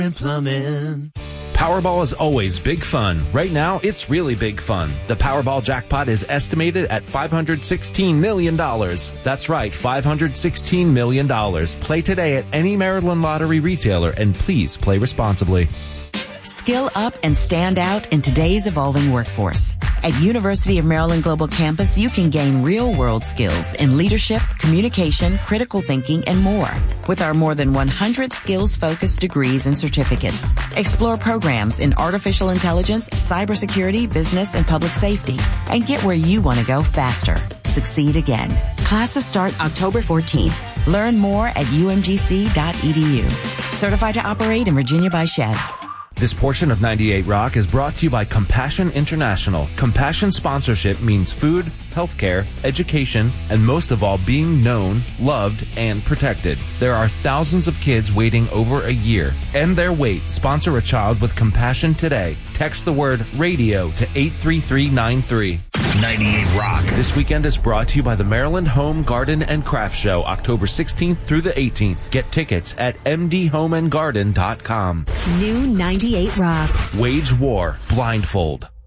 Plumbing. Powerball is always big fun. Right now, it's really big fun. The Powerball jackpot is estimated at $516 million. That's right, $516 million. Play today at any Maryland Lottery retailer, and please play responsibly. Skill up and stand out in today's evolving workforce. At University of Maryland Global Campus, you can gain real-world skills in leadership, communication, critical thinking, and more. With our more than 100 skills-focused degrees and certificates, explore programs in artificial intelligence, cybersecurity, business, and public safety, and get where you want to go faster. Succeed again. Classes start October 14th. Learn more at umgc.edu. Certified to operate in Virginia by SHED. This portion of 98 Rock is brought to you by Compassion International. Compassion sponsorship means food, healthcare, education, and most of all, being known, loved, and protected. There are thousands of kids waiting over a year. End their wait. Sponsor a child with compassion today. Text the word radio to 83393. 98 Rock. This weekend is brought to you by the Maryland Home, Garden, and Craft Show, October 16th through the 18th. Get tickets at mdhomeandgarden.com. New 98 Rock. Wage war blindfold.